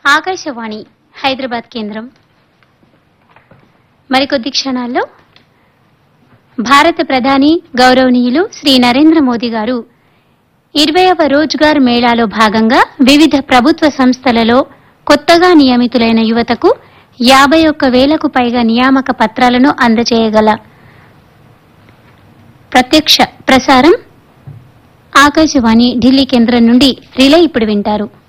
ఆకాశవాణి హైదరాబాద్ కేంద్రం. మరికొద్ది క్షణాల్లో భారత ప్రధాని గౌరవనీయులు శ్రీ నరేంద్ర మోదీ గారు 20వ రోజ్గార్ మేళాలో భాగంగా వివిధ ప్రభుత్వ సంస్థలలో కొత్తగా నియమితులైన యువతకు 51,000కు పైగా నియామక పత్రాలను అందజేయగల ప్రత్యక్ష ప్రసారం ఆకాశవాణి ఢిల్లీ కేంద్రం నుండి రిలే ఇప్పుడు వింటారు.